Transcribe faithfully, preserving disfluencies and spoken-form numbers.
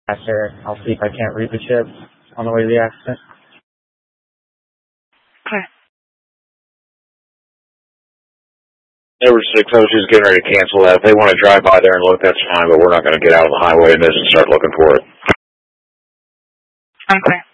After, I'll see if I can't read the chip on the way to the accident. Okay. Number six, I was just getting ready to cancel that. If they want to drive by there and look, that's fine, but we're not going to get out on the highway in this and start looking for it. Okay.